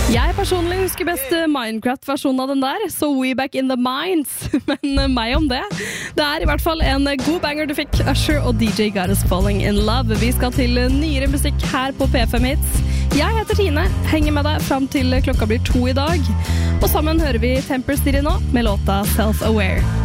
Jeg personlig husker best Minecraft-versjonen av den der, so we back in the mines, men meg om det. Det I hvert fall en god banger du fikk, Usher og DJ Got Us Falling in Love. Vi skal til nyere musikk her på P5 Hits. Jeg heter Tine, henger med deg frem til klokka blir 2 I dag, og sammen hører vi Temper City nå med låta Self-Aware.